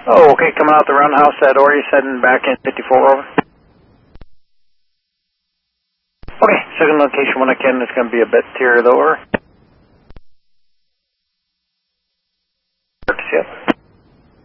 Oh, okay, coming out the roundhouse at Ori, heading back in 54, over. Okay, second location when I can, it's going to be a bit tiered over. Yep.